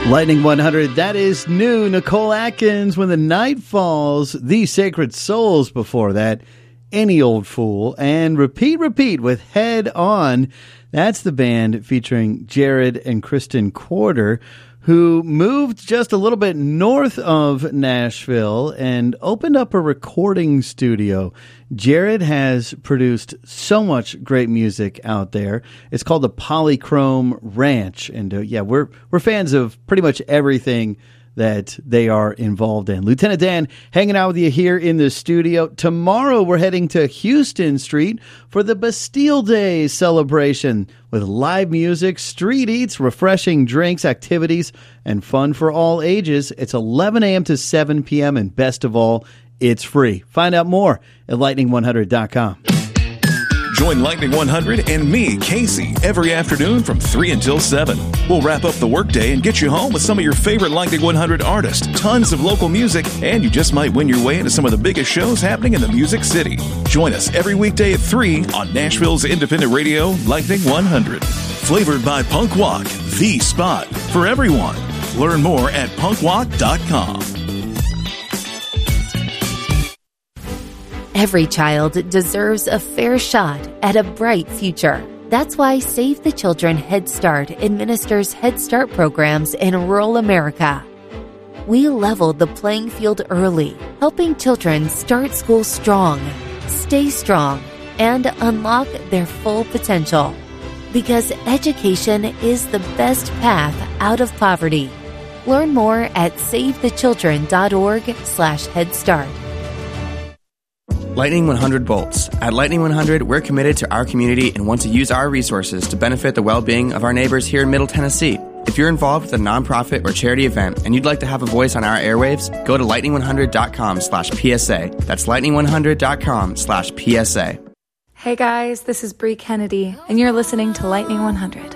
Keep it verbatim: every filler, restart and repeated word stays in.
Lightning one hundred, that is new. Nicole Atkins, When the Night Falls, The Sacred Souls before that, Any Old Fool, and Repeat, Repeat with Head On. That's the band featuring Jared and Kristen Quarter, who moved just a little bit north of Nashville and opened up a recording studio. Jared has produced so much great music out there. It's called the Polychrome Ranch. And uh, yeah, we're we're fans of pretty much everything that they are involved in. Lieutenant Dan hanging out with you here in the studio. Tomorrow we're heading to Houston Street for the Bastille Day celebration with live music, street eats, refreshing drinks, activities, and fun for all ages. It's eleven a.m. to seven p.m. and best of all, it's free. Find out more at lightning one hundred dot com. Join Lightning one hundred and me, Casey, every afternoon from three until seven. We'll wrap up the workday and get you home with some of your favorite Lightning one hundred artists, tons of local music, and you just might win your way into some of the biggest shows happening in the Music City. Join us every weekday at three on Nashville's independent radio, Lightning one hundred. Flavored by Punk Walk, the spot for everyone. Learn more at punk walk dot com. Every child deserves a fair shot at a bright future. That's why Save the Children Head Start administers Head Start programs in rural America. We leveled the playing field early, helping children start school strong, stay strong, and unlock their full potential. Because education is the best path out of poverty. Learn more at savethechildren.org slash Head Start. Lightning one hundred Bolts. At Lightning one hundred, we're committed to our community and want to use our resources to benefit the well-being of our neighbors here in Middle Tennessee. If you're involved with a nonprofit or charity event and you'd like to have a voice on our airwaves, go to lightning one hundred dot com slash P S A. That's lightning one hundred dot com slash P S A. Hey guys, this is Bree Kennedy, and you're listening to Lightning one hundred.